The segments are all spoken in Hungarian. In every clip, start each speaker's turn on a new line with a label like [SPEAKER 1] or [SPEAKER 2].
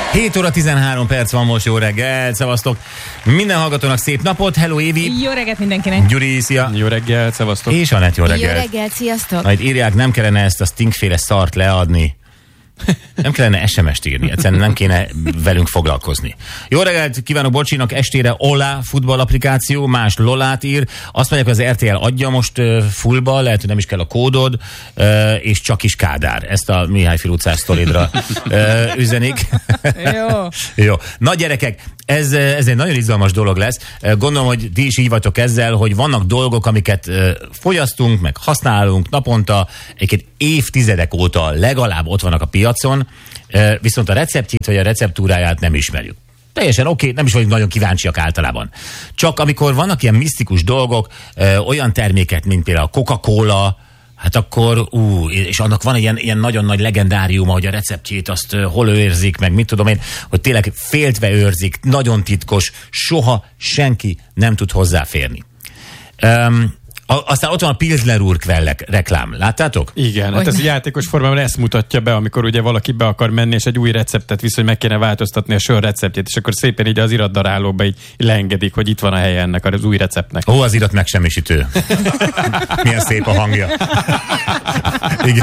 [SPEAKER 1] 7 óra 13 perc van most, jó reggel, szevasztok. Minden hallgatónak szép napot, hello Évi.
[SPEAKER 2] Jó reggelt mindenkinek.
[SPEAKER 1] Gyuri, szia.
[SPEAKER 3] Jó reggel, szevasztok.
[SPEAKER 1] És Anett, jó reggel.
[SPEAKER 4] Jó reggelt, sziasztok.
[SPEAKER 1] Majd írják, nem kellene ezt a stinkféle szart leadni. Nem kellene SMS-t írni, egyszerűen nem kéne velünk foglalkozni. Jó reggelt kívánok Bocsinak, estére Ola futball applikáció, más Lolát ír. Azt mondják, hogy az RTL adja most fullba, lehet, hogy nem is kell a kódod, és csak is Kádár. Ezt a Mihályfél utcás sztolidra üzenik.
[SPEAKER 2] Jó.
[SPEAKER 1] Jó. Na gyerekek, ez egy nagyon izgalmas dolog lesz. Gondolom, hogy ti is így vagytok ezzel, hogy vannak dolgok, amiket fogyasztunk, meg használunk naponta, egyébként évtizedek óta legalább ott vannak a piacon, viszont a receptjét vagy a receptúráját nem ismerjük. Teljesen oké, nem is vagyunk nagyon kíváncsiak általában. Csak amikor vannak ilyen misztikus dolgok, olyan terméket, mint például a Coca-Cola, hát akkor, és annak van ilyen nagyon nagy legendáriuma, hogy a receptjét azt hol őrzik, meg mit tudom én, hogy tényleg féltve őrzik, nagyon titkos, soha senki nem tud hozzáférni. Aztán ott van a Pilsner Urquell reklám. Láttátok?
[SPEAKER 3] Igen, hát ez a játékos formában ezt mutatja be, amikor ugye valaki be akar menni, és egy új receptet visz, hogy meg kéne változtatni a sör receptjét, és akkor szépen így az iratdarálóba így leengedik, hogy itt van a helye ennek az új receptnek.
[SPEAKER 1] Ó, az irat megsemmisítő. Milyen szép a hangja. Igen.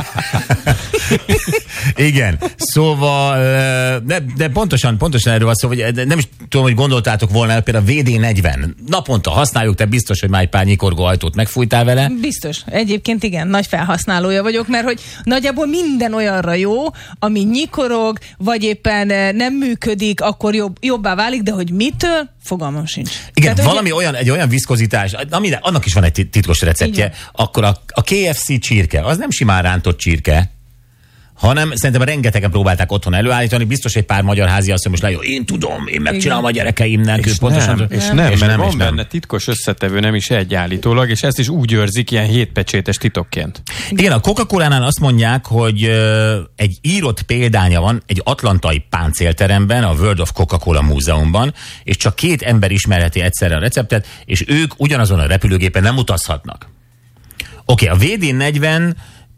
[SPEAKER 1] Igen. Szóval, de pontosan erről van szó, hogy nem is tudom, hogy gondoltátok volna, például a VD40. Naponta használjuk, te biztos, hogy már egy pár nyikorgó ajtót megfújtál vele.
[SPEAKER 2] Biztos. Egyébként igen, nagy felhasználója vagyok, mert hogy nagyjából minden olyanra jó, ami nyikorog, vagy éppen nem működik, akkor jobbá válik, de hogy mitől, fogalmam sincs.
[SPEAKER 1] Igen, tehát, valami egy olyan viszkozitás, annak is van egy titkos receptje, akkor a KFC csirke, az nem simán rántott csirke, hanem szerintem rengetegen próbálták otthon előállítani, biztos egy pár magyar háziasszony most lejó, én tudom, én megcsinálom a gyerekeimnek.
[SPEAKER 3] És nem, van benne titkos összetevő, nem is egy állítólag, és ezt is úgy őrzik ilyen hétpecsétes titokként.
[SPEAKER 1] Igen, a Coca-Colánál azt mondják, hogy egy írott példánya van egy atlantai páncélteremben, a World of Coca-Cola Múzeumban, és csak 2 ember ismerheti egyszerre a receptet, és ők ugyanazon a repülőgépen nem utazhatnak. Oké, a VD40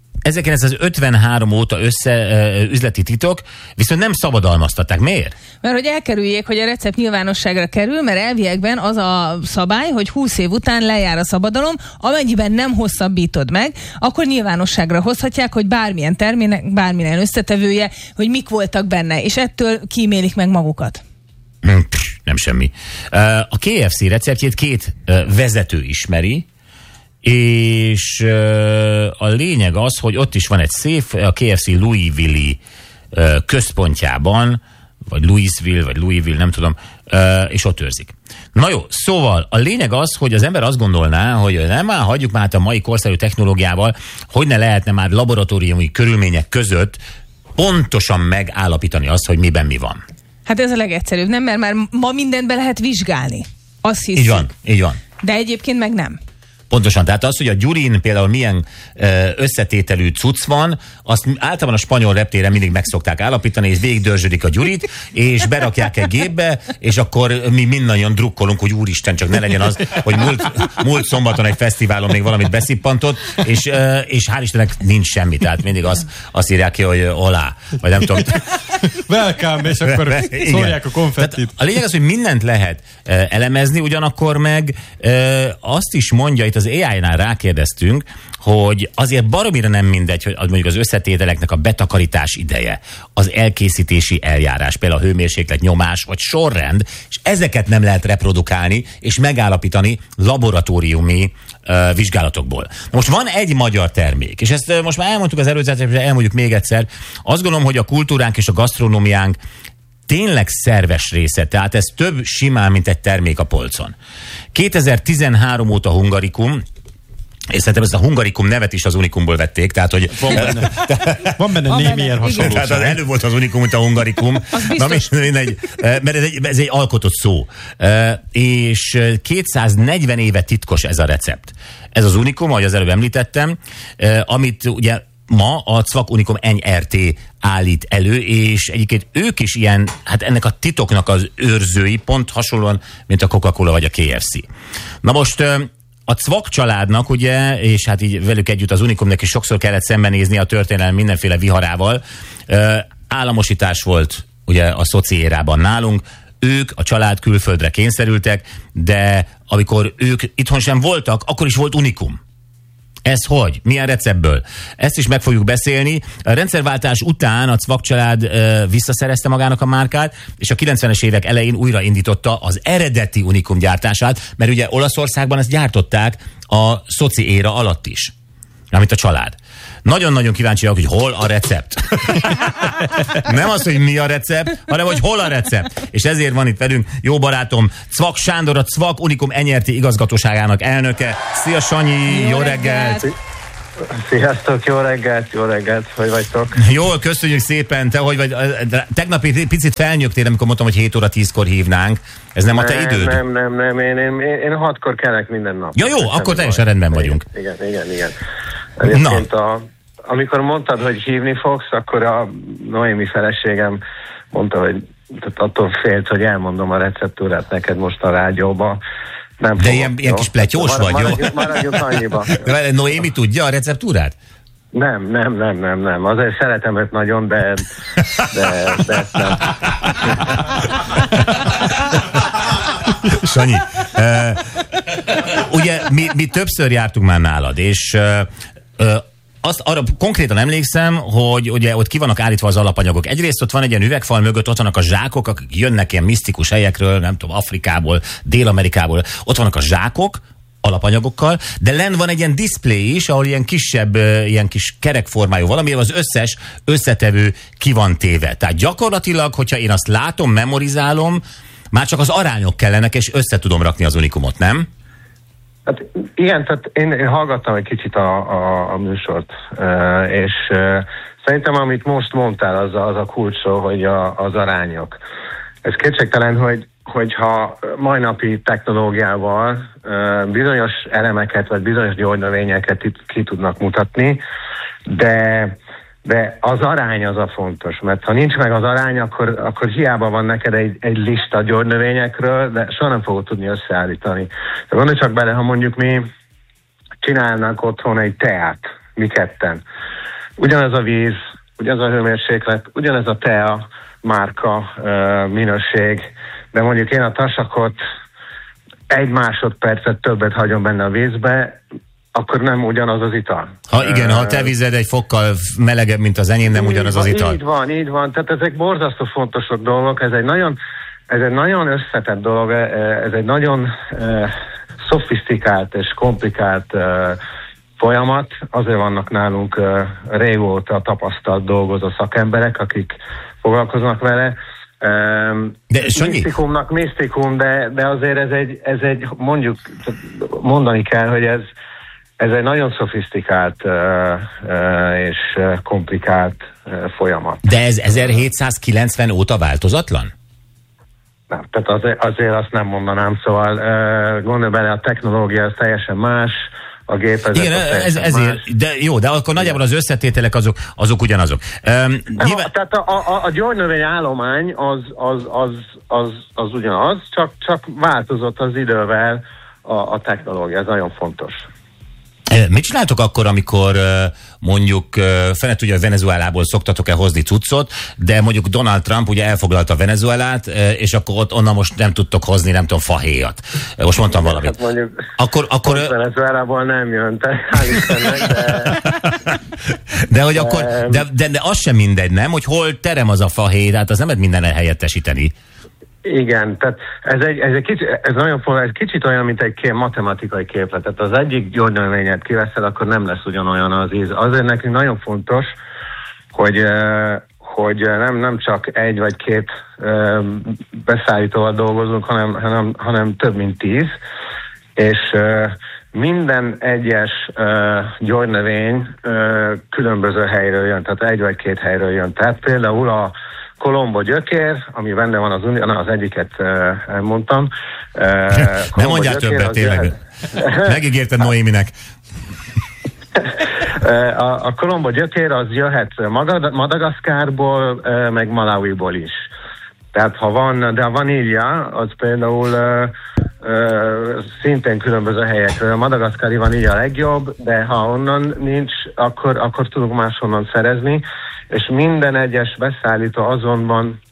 [SPEAKER 1] 1953 óta üzleti titok, viszont nem szabadalmaztatták. Miért?
[SPEAKER 2] Mert hogy elkerüljék, hogy a recept nyilvánosságra kerül, mert elviekben az a szabály, hogy 20 év után lejár a szabadalom, amennyiben nem hosszabbítod meg, akkor nyilvánosságra hozhatják, hogy bármilyen termének, bármilyen összetevője, hogy mik voltak benne, és ettől kímélik meg magukat.
[SPEAKER 1] Nem semmi. A KFC receptjét 2 vezető ismeri, és a lényeg az, hogy ott is van egy szép, a KFC Louisville-i központjában, vagy Louisville, nem tudom, és ott őrzik. Na jó, szóval a lényeg az, hogy az ember azt gondolná, hogy nem már hagyjuk már a mai korszerű technológiával, hogy ne lehetne már laboratóriumi körülmények között pontosan megállapítani azt, hogy miben mi van.
[SPEAKER 2] Hát ez a legegyszerűbb, nem? Mert már ma mindent be lehet vizsgálni. Azt hiszem.
[SPEAKER 1] Így van.
[SPEAKER 2] De egyébként meg nem.
[SPEAKER 1] Pontosan, tehát az, hogy a gyurin például milyen összetételű cucc van, azt általában a spanyol reptéren mindig meg szokták állapítani, és végigdörzsödik a gyurit, és berakják egy gépbe, és akkor mi mindannyian drukkolunk, hogy úristen, csak ne legyen az, hogy múlt szombaton egy fesztiválon még valamit beszippantott, és hál' Istennek nincs semmi, tehát mindig azt írják ki, hogy olá, vagy nem tudom.
[SPEAKER 3] Welcome, és akkor szólják a konfettit.
[SPEAKER 1] A lényeg az, hogy mindent lehet elemezni, ugyanakkor meg azt is mondja, itt az AI-nál rákérdeztünk, hogy azért baromira nem mindegy, hogy mondjuk az összetételeknek a betakarítás ideje, az elkészítési eljárás, például a hőmérséklet, nyomás vagy sorrend, és ezeket nem lehet reprodukálni és megállapítani laboratóriumi vizsgálatokból. Na most van egy magyar termék, és ezt most már elmondtuk az előzetesben, elmondjuk még egyszer. Azt gondolom, hogy a kultúránk és a gasztronómiánk tényleg szerves része, tehát ez több simán, mint egy termék a polcon. 2013 óta Hungarikum, és szerintem ezt a Hungarikum nevet is az Unikumból vették, tehát hogy...
[SPEAKER 3] Van benne némi ilyen hasonlóság.
[SPEAKER 1] Tehát elő volt az Unikum, mint a Hungarikum. Na, mert ez egy alkotott szó. És 240 éve titkos ez a recept. Ez az Unikum, ahogy az előbb említettem, amit ugye ma a Cvak Unikum NRT állít elő, és egyébként ők is ilyen, hát ennek a titoknak az őrzői, pont hasonlóan, mint a Coca-Cola vagy a KFC. Na most a Cvak családnak, ugye, és hát így velük együtt az Unikumnak is sokszor kellett szembenézni a történelem mindenféle viharával, államosítás volt ugye a szoci érában nálunk. Ők, a család külföldre kényszerültek, de amikor ők itthon sem voltak, akkor is volt unikum. Ez hogy? Milyen receptből? Ezt is meg fogjuk beszélni. A rendszerváltás után a Cvak család visszaszerezte magának a márkát, és a 90-es évek elején újraindította az eredeti unikum gyártását, mert ugye Olaszországban ezt gyártották a szoci éra alatt is, amit a család. Nagyon-nagyon kíváncsiak, hogy hol a recept. Nem az, hogy mi a recept, hanem hogy hol a recept. És ezért van itt velünk jó barátom Cvak Sándor, a Cvak Unikum Enyerti igazgatóságának elnöke. Szia Sanyi, jó reggelt!
[SPEAKER 4] Sziasztok, jó reggelt, hogy vagytok?
[SPEAKER 1] Jól, köszönjük szépen, te hogy vagy? Tegnap picit felnyögtél, amikor mondtam, hogy 7 óra 10-kor hívnánk. Ez nem a te időd?
[SPEAKER 4] Nem, én 6-kor kelek minden nap.
[SPEAKER 1] Ja, jó, akkor teljesen rendben vagyunk.
[SPEAKER 4] Igen. Egyébként amikor mondtad, hogy hívni fogsz, akkor a Noémi feleségem mondta, hogy attól félt, hogy elmondom a receptúrát neked most a rádióba. Nem
[SPEAKER 1] de fogok, ilyen kis pletyós vagy, jó?
[SPEAKER 4] Maradjunk annyiba.
[SPEAKER 1] Noémi tudja a receptúrát?
[SPEAKER 4] Nem. Azért szeretem őt nagyon, de ezt nem.
[SPEAKER 1] Sanyi, ugye mi többször jártunk már nálad, és azt arra konkrétan emlékszem, hogy ugye ott ki vannak állítva az alapanyagok. Egyrészt ott van egy ilyen üvegfal mögött, ott vannak a zsákok, akik jönnek ilyen misztikus helyekről, nem tudom, Afrikából, Dél-Amerikából. Ott vannak a zsákok, alapanyagokkal, de lenn van egy ilyen display is, ahol ilyen kisebb, ilyen kis kerekformájú valami, az összes összetevő ki van téve. Tehát gyakorlatilag, hogyha én azt látom, memorizálom, már csak az arányok kellenek, és össze tudom rakni az unikumot, nem?
[SPEAKER 4] Hát igen, tehát én hallgattam egy kicsit a műsort, és szerintem amit most mondtál, az a kulcs szó, hogy az arányok. Ez kétségtelen, hogyha mai napi technológiával bizonyos elemeket, vagy bizonyos gyógynövényeket ki tudnak mutatni, de az arány az a fontos, mert ha nincs meg az arány, akkor hiába van neked egy lista gyógynövényekről, de soha nem fogod tudni összeállítani. De gondolj csak bele, ha mondjuk mi csinálnak otthon egy teát, mi ketten. Ugyanez a víz, ugyanez a hőmérséklet, ugyanez a tea márka, minőség, de mondjuk én a tasakot 1 másodpercet többet hagyom benne a vízbe, akkor nem ugyanaz az ital.
[SPEAKER 1] Ha te vized egy fokkal melegebb, mint az enyém, nem ugyanaz az ital.
[SPEAKER 4] Így van. Tehát ezek borzasztó fontosak dolgok. Ez egy nagyon összetett dolog, ez egy nagyon szofisztikált és komplikált folyamat. Azért vannak nálunk régóta tapasztalt dolgozó szakemberek, akik foglalkoznak vele.
[SPEAKER 1] De
[SPEAKER 4] misztikum, de azért ez egy mondjuk mondani kell, hogy ez egy nagyon szofisztikált és komplikált folyamat.
[SPEAKER 1] De ez 1790 óta változatlan?
[SPEAKER 4] Nem, tehát azért azt nem mondanám, szóval gondolj bele, a technológia az teljesen más, a gépezet
[SPEAKER 1] igen, ezért, de jó, de akkor nagyjából az összetételek azok ugyanazok.
[SPEAKER 4] Tehát a gyógynövény állomány az ugyanaz, csak változott az idővel a technológia, ez nagyon fontos.
[SPEAKER 1] Mit csináltok akkor, amikor mondjuk, fene tudja, hogy Venezuelából szoktatok-e hozni cuccot, de mondjuk Donald Trump ugye elfoglalta Venezuelát, és akkor ott onnan most nem tudtok hozni, nem tudom, fahéjat. Most mondtam valamit.
[SPEAKER 4] Hát mondjuk
[SPEAKER 1] akkor
[SPEAKER 4] Venezuelából nem jön, hál' Istennek,
[SPEAKER 1] de hogy akkor, de az sem mindegy, nem? Hogy hol terem az a fahéj, hát az nem lehet minden helyettesíteni.
[SPEAKER 4] Igen, tehát ez nagyon fontos, ez kicsit olyan, mint egy matematikai képlet. Tehát az egyik gyógynövényet kiveszel, akkor nem lesz ugyanolyan az íz. Azért nekünk nagyon fontos, hogy nem csak 1 vagy 2 beszállítóval dolgozunk, hanem több mint 10, és minden egyes gyógynövény különböző helyről jön, tehát 1 vagy 2 helyről jön. Tehát például a Colombo gyökér, ami benne van az egyiket elmondtam.
[SPEAKER 1] Nem mondjál többet, tényleg. Megígérted Noéminek.
[SPEAKER 4] A Colombo gyökér az jöhet Madagaszkárból, meg Malawiból is. Tehát de a vanília, az például szintén különböző helyekről. A madagaszkári vanília a legjobb, de ha onnan nincs, akkor tudunk máshonnan szerezni, és minden egyes beszállító azonban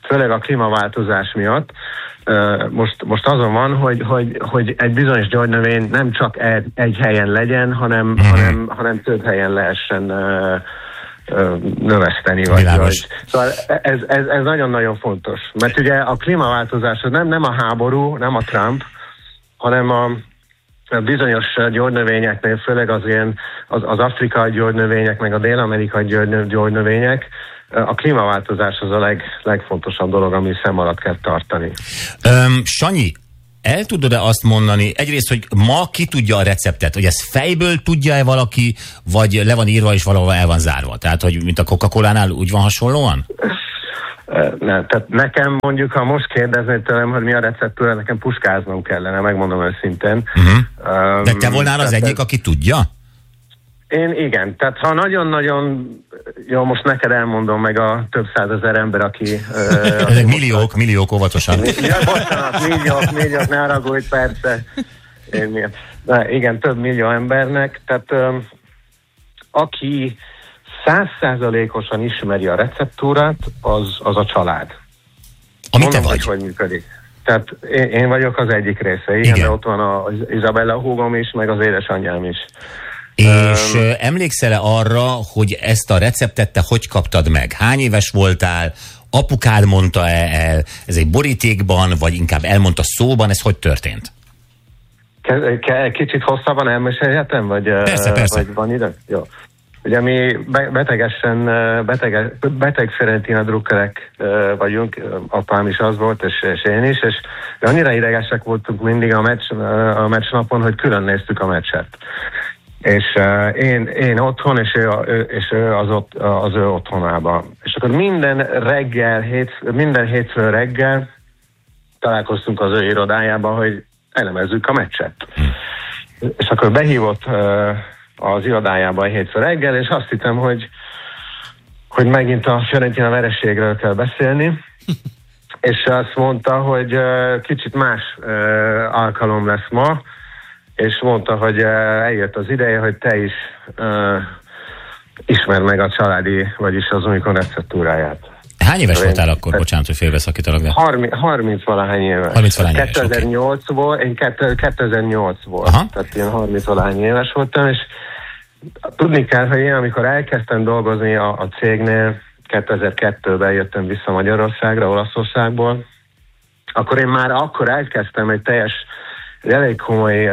[SPEAKER 4] főleg a klímaváltozás miatt, most azon van, hogy egy bizonyos gyógynövény nem csak egy helyen legyen, hanem több helyen lehessen növeszteni. Szóval ez nagyon-nagyon fontos. Mert ugye a klímaváltozás nem a háború, nem a Trump, hanem a bizonyos gyógynövényeknél, főleg az afrikai gyógynövények, meg a dél-amerikai gyógynövények, a klímaváltozás az a legfontosabb dolog, ami szem alatt kell tartani.
[SPEAKER 1] Sanyi, el tudod-e azt mondani, egyrészt, hogy ma ki tudja a receptet, hogy ezt fejből tudja-e valaki, vagy le van írva és valahol el van zárva? Tehát, hogy mint a Coca-Colánál úgy van hasonlóan?
[SPEAKER 4] Nem, tehát nekem mondjuk, ha most kérdeznéd tőlem, hogy mi a receptúra, nekem puskáznom kellene, megmondom őszintén.
[SPEAKER 1] De te volnál az egyik, aki tudja?
[SPEAKER 4] Én igen, tehát ha nagyon-nagyon jó, most neked elmondom meg a több százezer ember, aki...
[SPEAKER 1] Ezek milliók óvatosan.
[SPEAKER 4] Ja, bocsánat, milliók, ne haragudj, persze. Igen, több millió embernek, tehát aki 100%-osan ismeri a receptúrát, az a család.
[SPEAKER 1] Ami te vagy.
[SPEAKER 4] Hogy működik. Tehát én vagyok az egyik része. Igen, de ott van az Izabella húgom is, meg az édesanyjám is.
[SPEAKER 1] És emlékszel-e arra, hogy ezt a receptet te hogy kaptad meg? Hány éves voltál? Apukád mondta-e el? Ez egy borítékban, vagy inkább elmondta szóban? Ez hogy történt?
[SPEAKER 4] Kicsit hosszabban elmesélhetem?
[SPEAKER 1] Persze.
[SPEAKER 4] Vagy van ide? Jó. Ugye mi beteg Fiorentina drukkerek vagyunk, apám is az volt, és én is, és annyira idegesek voltunk mindig a meccs napon, hogy külön néztük a meccset. És én otthon, és ő az ő otthonában. És akkor minden hétfő reggel találkoztunk az ő irodájában, hogy elemezzük a meccset. És akkor behívott az irodájába a hétfő reggel, és azt hittem, hogy megint a Fiorentina vereségről kell beszélni, és azt mondta, hogy kicsit más alkalom lesz ma, és mondta, hogy eljött az ideje, hogy te is ismerd meg a családi, vagyis az Unicum receptúráját.
[SPEAKER 1] Hány éves voltál akkor? Bocsánat, hogy félbeszakítalak.
[SPEAKER 4] 30-valahány éves. 2008-ból, én 2008-ból. Tehát ilyen 30-valahány éves voltam, és tudni kell, hogy én amikor elkezdtem dolgozni a cégnél, 2002-ben jöttem vissza Magyarországra, Olaszországból, akkor én már akkor elkezdtem egy elég komoly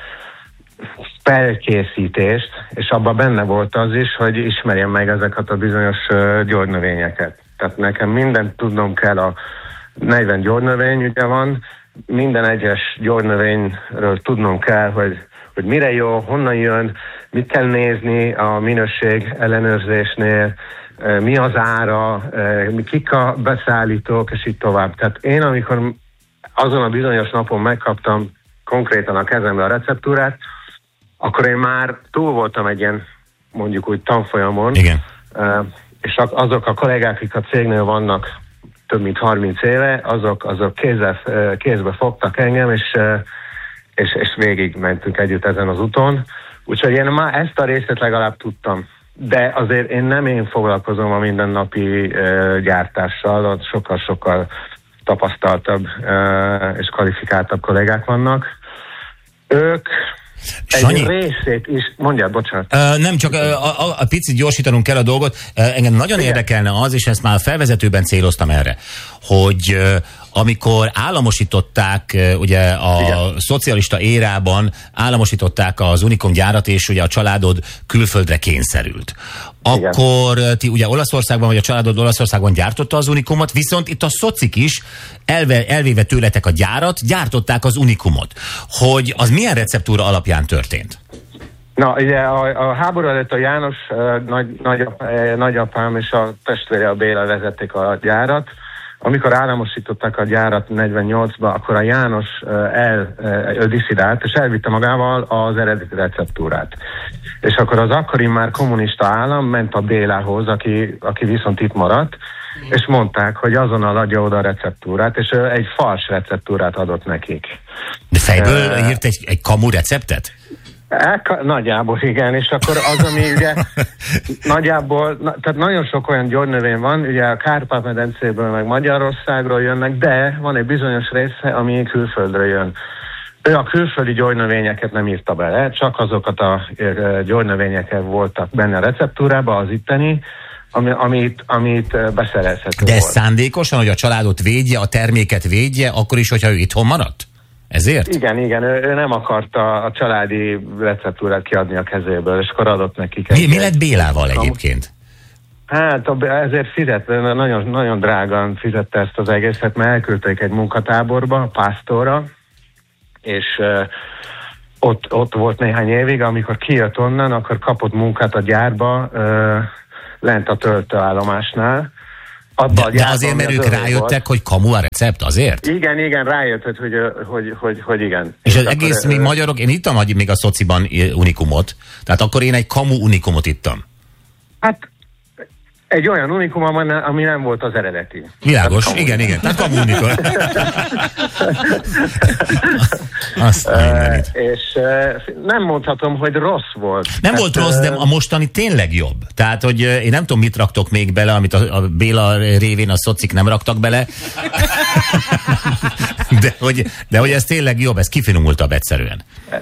[SPEAKER 4] felkészítést, és abban benne volt az is, hogy ismerjem meg ezeket a bizonyos gyógynövényeket. Tehát nekem mindent tudnom kell, a 40 gyógynövény ugye van, minden egyes gyógynövényről tudnom kell, hogy mire jó, honnan jön, mit kell nézni a minőség ellenőrzésnél, mi az ára, kik a beszállítók, és így tovább. Tehát én, amikor azon a bizonyos napon megkaptam konkrétan a kezembe a receptúrát, akkor én már túl voltam egy ilyen, mondjuk úgy tanfolyamon.
[SPEAKER 1] Igen.
[SPEAKER 4] És azok a kollégák, akik a cégnél vannak több mint 30 éve, azok kézbe fogtak engem, és végig mentünk együtt ezen az úton. Úgyhogy én már ezt a részét legalább tudtam. De azért én foglalkozom a mindennapi gyártással, ott sokkal-sokkal tapasztaltabb és kvalifikáltabb kollégák vannak. Ők
[SPEAKER 1] Sanyi?
[SPEAKER 4] egy részét is, mondjad, bocsánat.
[SPEAKER 1] Nem, csak a picit gyorsítanunk kell a dolgot. Engem nagyon érdekelne az, és ezt már a felvezetőben céloztam erre, hogy amikor államosították, ugye a szocialista érában államosították az Unicum gyárat, és ugye a családod külföldre kényszerült. Akkor ti ugye Olaszországban, vagy a családod Olaszországban gyártotta az Unicumot, viszont itt a szocik is elvéve tőletek a gyárat, gyártották az Unicumot. Hogy az milyen receptúra alapján történt?
[SPEAKER 4] Na, ugye a háború előtt a János nagyapám és a testvére a Béla vezették a gyárat. Amikor államosították a gyárat 48-ba, akkor a János diszidált, és elvitte magával az eredeti receptúrát. És akkor az akkori már kommunista állam ment a Bélához, aki viszont itt maradt, és mondták, hogy azonnal adja oda a receptúrát, és ő egy fals receptúrát adott nekik.
[SPEAKER 1] De fejből írt egy kamu receptet?
[SPEAKER 4] Nagyjából igen, és akkor az, ami ugye nagyjából, tehát nagyon sok olyan gyógynövény van, ugye a Kárpát-medencéből meg Magyarországról jönnek, de van egy bizonyos része, ami külföldről jön. Ő a külföldi gyógynövényeket nem írta bele, csak azokat a gyógynövényeket voltak benne a receptúrában, az itteni, amit beszerezhető
[SPEAKER 1] De ez
[SPEAKER 4] volt.
[SPEAKER 1] szándékosan, hogy a családot védje, a terméket védje, akkor is, hogyha ő itthon maradt? Ezért?
[SPEAKER 4] Igen, ő nem akarta a családi receptúrát kiadni a kezéből, és akkor adott nekik.
[SPEAKER 1] Mi lett Bélával egyébként?
[SPEAKER 4] Hát ezért nagyon, nagyon drágán fizette ezt az egészet, mert elküldték egy munkatáborba, Pásztorra, és ott volt néhány évig, amikor kijött onnan, akkor kapott munkát a gyárba, lent a töltőállomásnál.
[SPEAKER 1] De azért, mert ők rájöttek, hogy kamu a recept, azért?
[SPEAKER 4] Igen, rájöttek, hogy igen.
[SPEAKER 1] És az egész mi magyarok, én ittam még a szociban unikumot, tehát akkor én egy kamu unikumot ittam.
[SPEAKER 4] Hát egy olyan unikum, ami nem volt az eredeti.
[SPEAKER 1] Világos, igen, tehát kamu unikum.
[SPEAKER 4] És nem mondhatom, hogy rossz volt.
[SPEAKER 1] Nem volt rossz, de a mostani tényleg jobb. Tehát, hogy én nem tudom, mit raktok még bele, amit a Béla révén a szocik nem raktak bele. de hogy ez tényleg jobb, ez kifinomultabb egyszerűen.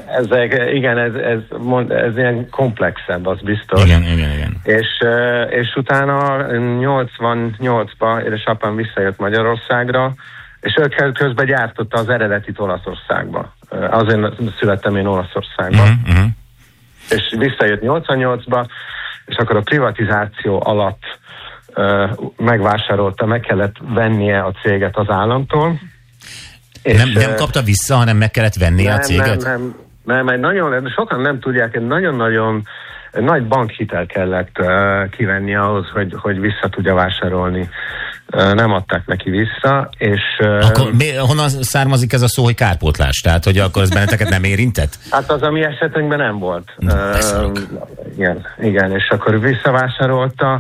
[SPEAKER 4] Ez ilyen komplexebb, az biztos.
[SPEAKER 1] Igen.
[SPEAKER 4] És utána 88-ban édesapám visszajött Magyarországra, és ő közben gyártotta az eredetit Olaszországba. Azért születtem én Olaszországban. És visszajött 88-ba, és akkor a privatizáció alatt megvásárolta, meg kellett vennie a céget az államtól.
[SPEAKER 1] Nem kapta vissza, hanem meg kellett vennie a céget?
[SPEAKER 4] Nem, sokan nem tudják, egy nagyon-nagyon nagy bankhitel kellett kivenni ahhoz, hogy vissza tudja vásárolni. Nem adták neki vissza, és...
[SPEAKER 1] Akkor honnan származik ez a szó, hogy kárpótlás? Tehát, hogy akkor ez benneteket nem érintett?
[SPEAKER 4] Hát az a mi esetünkben nem volt. Igen, és akkor visszavásárolta,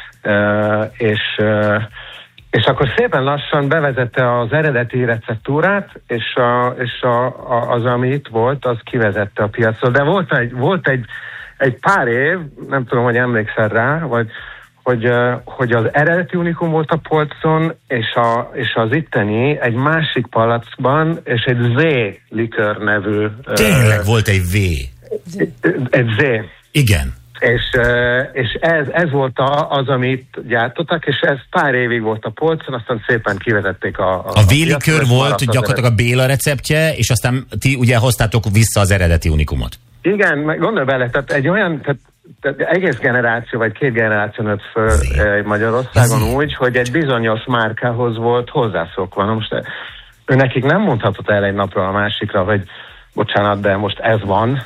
[SPEAKER 4] és akkor szépen lassan bevezette az eredeti receptúrát, és az, ami itt volt, az kivezette a piacról. De volt egy pár év, nem tudom, hogy emlékszel rá, vagy hogy az eredeti unikum volt a polcon, és az itteni egy másik palackban, és egy Z likör nevű...
[SPEAKER 1] Tényleg volt egy V.
[SPEAKER 4] Egy Z.
[SPEAKER 1] Igen.
[SPEAKER 4] És ez volt az, amit gyártottak, és ez pár évig volt a polcon, aztán szépen kivezették a
[SPEAKER 1] V-likör volt gyakorlatilag a Béla receptje, és aztán ti ugye hoztátok vissza az eredeti unikumot.
[SPEAKER 4] Igen, gondolj bele, tehát egy olyan... Tehát egész generáció, vagy 2 generáció nőtt föl Magyarországon úgy, hogy egy bizonyos márkához volt hozzászokva. Na most nekik nem mondhatott el egy napról a másikra, hogy bocsánat, de most ez van.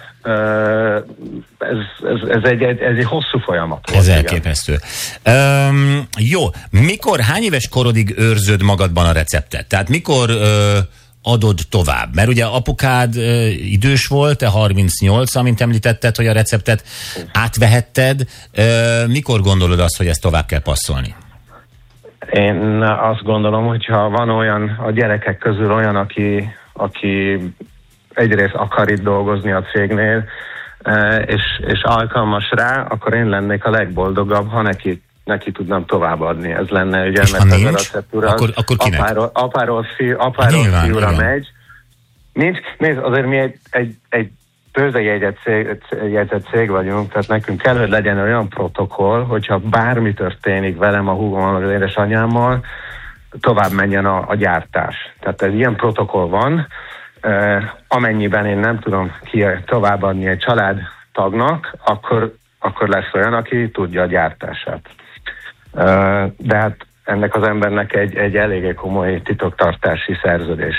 [SPEAKER 4] Ez egy hosszú folyamat volt.
[SPEAKER 1] Ez elképesztő. Jó, hány éves korodig őrzöd magadban a receptet? Tehát mikor adod tovább? Mert ugye apukád idős volt, te 38, amint említetted, hogy a receptet átvehetted. Mikor gondolod azt, hogy ezt tovább kell passzolni?
[SPEAKER 4] Én azt gondolom, hogyha van olyan a gyerekek közül olyan, aki egyrészt akar itt dolgozni a cégnél, és alkalmas rá, akkor én lennék a legboldogabb, ha neki tudnám továbbadni. Ez lenne, ugye, mert ez a receptúra
[SPEAKER 1] akkor kinek?
[SPEAKER 4] Apáról fiúra megy. Nincs, nézd, azért mi egy tőzsdei jegyzett cég vagyunk, tehát nekünk kell, hogy legyen olyan protokoll, hogyha bármi történik velem, a húgommal, az édesanyámmal, tovább menjen a gyártás. Tehát egy ilyen protokoll van, amennyiben én nem tudom továbbadni egy családtagnak, akkor lesz olyan, aki tudja a gyártását. De hát ennek az embernek egy eléggé komoly titoktartási szerződés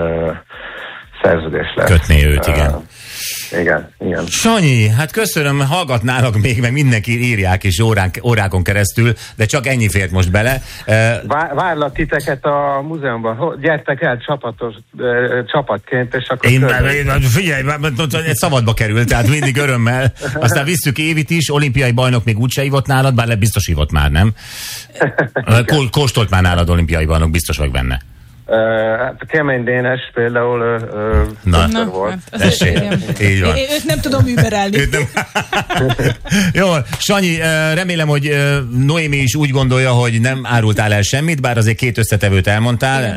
[SPEAKER 4] lesz.
[SPEAKER 1] Kötné őt, igen.
[SPEAKER 4] Igen.
[SPEAKER 1] Sanyi, hát köszönöm, hallgatnálak még, meg mindenki írják is órákon keresztül, de csak ennyi fért most bele.
[SPEAKER 4] Várlak titeket a múzeumban. Gyertek el csapatként, és akkor...
[SPEAKER 1] Figyelj, egy szabadba került, tehát mindig örömmel. Aztán visszük Évit is, olimpiai bajnok még úgyse hívott nálad, bár biztos hívott már, nem? Kóstolt már nálad olimpiai bajnok, biztos vagy benne.
[SPEAKER 4] Hát a Kemény Dénes például
[SPEAKER 1] Na,
[SPEAKER 4] volt.
[SPEAKER 1] Tessék, így van.
[SPEAKER 2] Őt nem tudom überelni.
[SPEAKER 1] Jó, Sanyi, remélem, hogy Noémi is úgy gondolja, hogy nem árultál el semmit, bár azért 2 összetevőt elmondtál.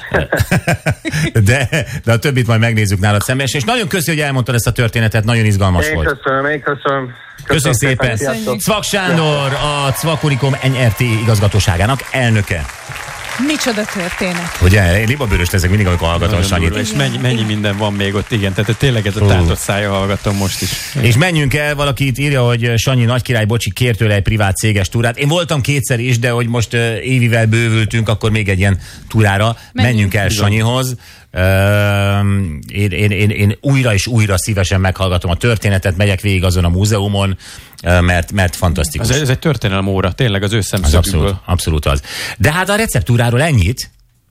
[SPEAKER 1] De a többit majd megnézzük nálad személyesen. És nagyon köszi, hogy elmondtad ezt a történetet, nagyon izgalmas volt.
[SPEAKER 4] Én köszönöm.
[SPEAKER 1] Köszönöm szépen. Cvak Sándor, a Cvak Unicom NRT igazgatóságának elnöke.
[SPEAKER 2] Micsoda történet.
[SPEAKER 1] Ugye, én libabőrös leszek mindig, amikor hallgatom Sanyit.
[SPEAKER 3] És mennyi minden van még ott, igen. Tehát tényleg ez a tátott szája hallgatom most is.
[SPEAKER 1] És menjünk el, valaki itt írja, hogy Sanyi nagykirály, bocsi, kér tőle egy privát céges túrát. Én voltam 2-szer is, de hogy most Évivel bővültünk, akkor még egy ilyen túrára. Menjünk el Sanyihoz. Én újra és újra szívesen meghallgatom a történetet, megyek végig azon a múzeumon, mert fantasztikus.
[SPEAKER 3] Ez egy történelem óra, tényleg az ő szemszögükből.
[SPEAKER 1] Abszolút az. De hát a receptúráról ennyit,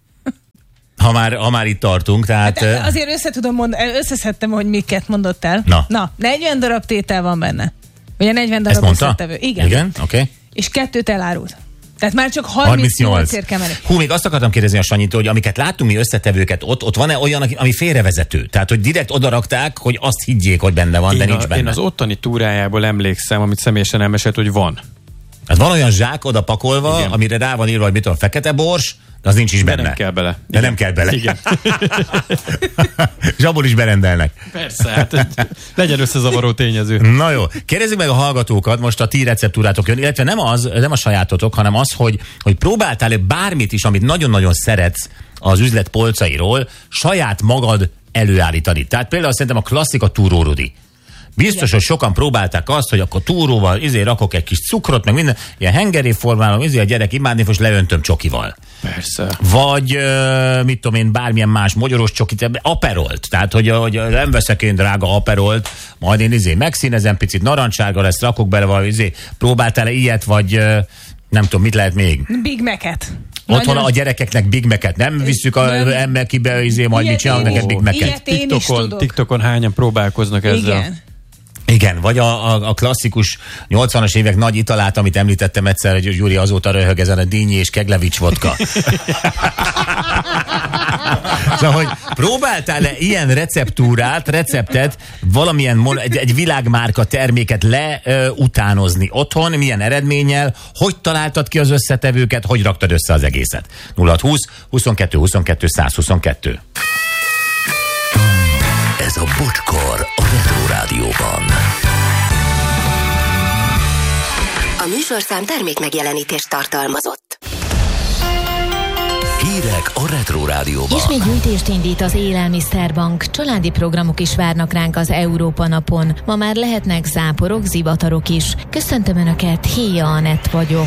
[SPEAKER 1] ha már itt tartunk, tehát...
[SPEAKER 2] Hát azért összeszedtem, hogy miket mondott el. Na, 40 darab tétel van benne. Ugye 40 darab összetevő. Igen,
[SPEAKER 1] oké.
[SPEAKER 2] És 2 elárult. Tehát már csak 38-ért kell menni.
[SPEAKER 1] Hú, még azt akartam kérdezni a Sanyitól, hogy amiket láttunk mi összetevőket ott van-e olyan, ami félrevezető? Tehát, hogy direkt odarakták, hogy azt higgyék, hogy benne van, de nincs benne.
[SPEAKER 3] Én az ottani túrájából emlékszem, amit személyesen elmesélt, hogy van.
[SPEAKER 1] Hát van olyan zsák oda pakolva, igen, amire rá van írva, hogy mit tudom, fekete bors, de az nincs is benne.
[SPEAKER 3] De nem kell bele.
[SPEAKER 1] De nem kell bele.
[SPEAKER 3] Igen.
[SPEAKER 1] És abból is berendelnek.
[SPEAKER 3] Persze, hát legyen összezavaró tényező.
[SPEAKER 1] Na jó, kérdezzük meg a hallgatókat, most a ti receptúrátok jön, illetve nem a sajátotok, hanem az, hogy próbáltál-e bármit is, amit nagyon-nagyon szeretsz az üzlet polcairól, saját magad előállítani. Tehát például szerintem a klasszik a túrórudi. Biztos, hogy sokan próbálták azt, hogy akkor túróval rakok egy kis cukrot, meg minden, ilyen hengeré formálom, a gyerek imádni, és leöntöm csokival.
[SPEAKER 3] Persze.
[SPEAKER 1] Vagy, mit tudom én, bármilyen más magyaros csokit, aperolt. Tehát, hogy nem veszek én drága aperolt, majd én megszínezem, picit narancssárga lesz, rakok bele valami, próbáltál-e ilyet, vagy nem tudom, mit lehet még?
[SPEAKER 2] Big Mac-et.
[SPEAKER 1] Ott van a gyerekeknek Big Mac-et. Nem visszük a emmelkibe, majd mit csinálunk neked Big Mac-et.
[SPEAKER 3] TikTokon hányan próbálkoznak ezzel.
[SPEAKER 1] Igen, vagy a klasszikus 80-as évek nagy italát, amit említettem egyszer, hogy Gyuri azóta röhög ezen a Dínyi és Keglevics vodka. Szóval, hogy próbáltál-e ilyen receptet, valamilyen egy világmárka terméket leutánozni otthon, milyen eredménnyel, hogy találtad ki az összetevőket, hogy raktad össze az egészet? 0620 22 22 122.
[SPEAKER 5] Ez a Bocskor a Retro Rádióban.
[SPEAKER 6] A műsorszám termékmegjelenítést tartalmazott.
[SPEAKER 5] Hírek a Retro Rádióban.
[SPEAKER 7] Ismét gyűjtést indít az Élelmiszerbank. Családi programok is várnak ránk az Európa napon. Ma már lehetnek záporok, zivatarok is. Köszöntöm Önöket, Héja Anett vagyok.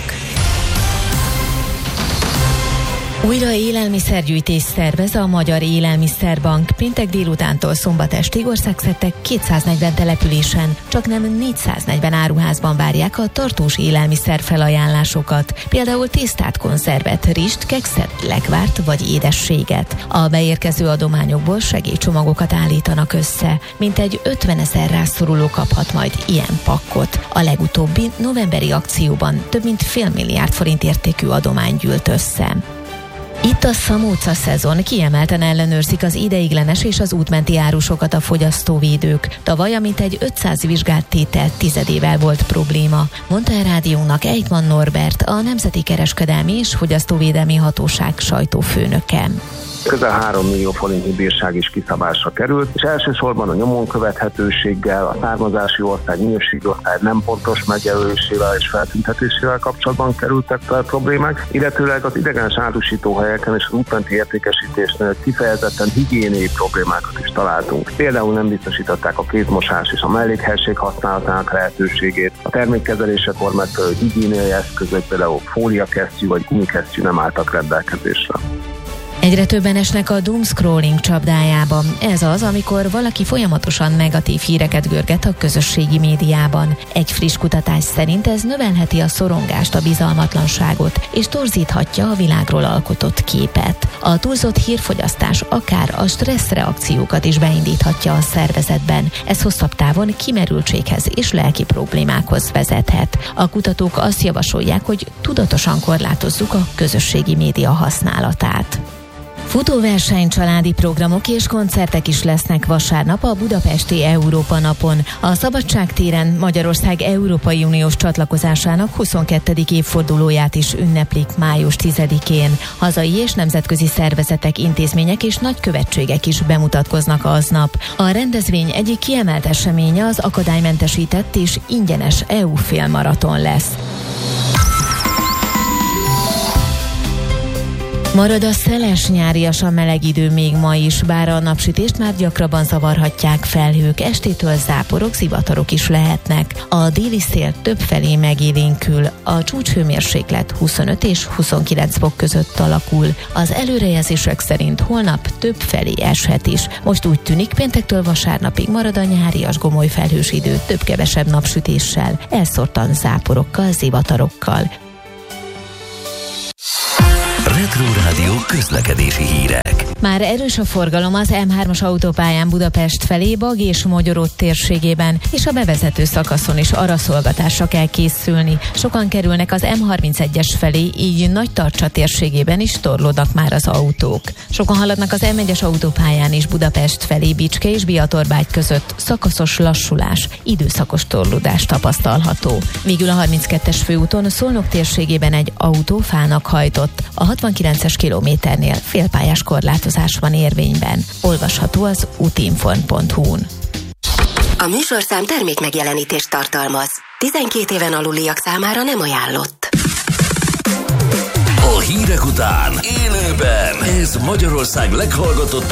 [SPEAKER 7] Újra élelmiszergyűjtés szervez a Magyar Élelmiszerbank. Péntek délutántól szombat estig országszerte 240 településen, csaknem 440 áruházban várják a tartós élelmiszer felajánlásokat. Például tésztát, konzervet, rist, kekszet, lekvárt vagy édességet. A beérkező adományokból segélycsomagokat állítanak össze. Mintegy 50 000 rászoruló kaphat majd ilyen pakkot. A legutóbbi novemberi akcióban több mint $500 millió értékű adomány gyűlt össze. Itt a szamóca szezon, kiemelten ellenőrzik az ideiglenes és az útmenti árusokat a fogyasztóvédők. Tavaly mintegy 500 vizsgált tétel tizedével volt probléma, mondta a rádiónak Eichmann Norbert, a Nemzeti Kereskedelmi és Fogyasztóvédelmi Hatóság sajtófőnöke.
[SPEAKER 8] Közel 3 millió forintnyi bírság is kiszabásra került, és elsősorban a nyomon követhetőséggel, a származási ország, minőségi ország nem pontos megjelölésével és feltüntetésével kapcsolatban kerültek fel problémák, illetőleg az idegenes árusítóhelyeken és az útmenti értékesítésnél kifejezetten higiéniai problémákat is találtunk. Például nem biztosították a kézmosás és a mellékhelyiség használatának lehetőségét, a termékkezelésekor megfelelő higiéniai eszközök, például fóliakesztyű vagy gumikesztyű nem álltak rendelkezésre.
[SPEAKER 7] Egyre többen esnek a doomscrolling csapdájába. Ez az, amikor valaki folyamatosan negatív híreket görget a közösségi médiában. Egy friss kutatás szerint ez növelheti a szorongást, a bizalmatlanságot, és torzíthatja a világról alkotott képet. A túlzott hírfogyasztás akár a stresszreakciókat is beindíthatja a szervezetben. Ez hosszabb távon kimerültséghez és lelki problémákhoz vezethet. A kutatók azt javasolják, hogy tudatosan korlátozzuk a közösségi média használatát. Futóverseny, családi programok és koncertek is lesznek vasárnap a budapesti Európa napon. A Szabadságtéren Magyarország Európai Uniós csatlakozásának 22. évfordulóját is ünneplik május 10-én. Hazai és nemzetközi szervezetek, intézmények és nagykövetségek is bemutatkoznak aznap. A rendezvény egyik kiemelt eseménye az akadálymentesített és ingyenes EU félmaraton lesz. Marad a szeles, nyáriasan meleg idő még ma is, bár a napsütést már gyakrabban zavarhatják felhők, estétől záporok, zivatarok is lehetnek. A déli szél többfelé megélénkül, a csúcshőmérséklet 25 és 29 fok között alakul. Az előrejelzések szerint holnap többfelé eshet is. Most úgy tűnik, péntektől vasárnapig marad a nyárias gomoly felhős idő több-kevesebb napsütéssel, elszórtan záporokkal, zivatarokkal.
[SPEAKER 5] Retro Rádió közlekedési hírek.
[SPEAKER 7] Már erős a forgalom az M3-as autópályán Budapest felé, Bag és Mogyoró térségében, és a bevezető szakaszon is araszolgatásra kell készülni. Sokan kerülnek az M31-es felé, így Nagytarcsa térségében is torlódnak már az autók. Sokan haladnak az M1-es autópályán is Budapest felé, Bicske és Biatorbágy között, szakaszos lassulás, időszakos torlódás tapasztalható. Végül a 32-es főúton Szolnok térségében egy autó fának hajtott. A 69-es kilométernél félpályás korlátozás van érvényben. Olvasható az utinform.hu-n.
[SPEAKER 6] A műsorszám termék megjelenítést tartalmaz. 12 éven aluliak számára nem ajánlott.
[SPEAKER 5] A hírek után élőben ez Magyarország leghallgatottabb